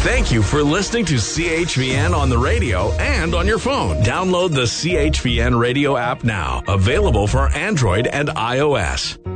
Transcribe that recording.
Thank you for listening to CHVN on the radio and on your phone. Download the CHVN radio app now. Available for Android and iOS.